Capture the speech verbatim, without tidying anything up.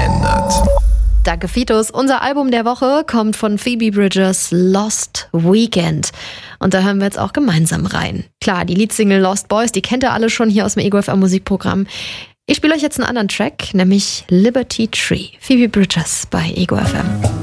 verändert. Danke, Fitus. Unser Album der Woche kommt von Phoebe Bridgers, Lost Weekend. Und da hören wir jetzt auch gemeinsam rein. Klar, die Leadsingle Lost Boys, die kennt ihr alle schon hier aus dem Ego F M Musikprogramm. Ich spiele euch jetzt einen anderen Track, nämlich Liberty Tree. Phoebe Bridgers bei Ego F M.